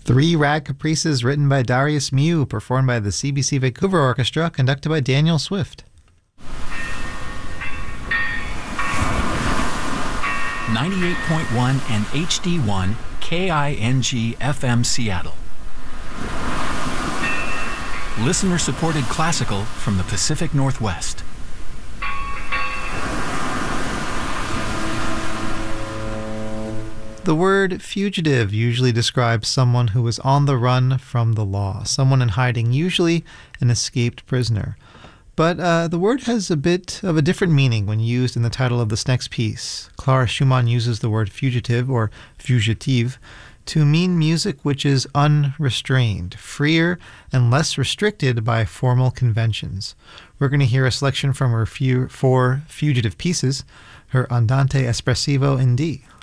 Three Rag Caprices written by Darius Mew, performed by the CBC Vancouver Orchestra, conducted by Daniel Swift. 98.1 and HD1 KING FM Seattle. Listener-supported classical from the Pacific Northwest. The word fugitive usually describes someone who is on the run from the law, someone in hiding, usually an escaped prisoner. But the word has a bit of a different meaning when used in the title of this next piece. Clara Schumann uses the word fugitive, or fugitive, to mean music which is unrestrained, freer, and less restricted by formal conventions. We're going to hear a selection from her four fugitive pieces, her Andante Espressivo in D.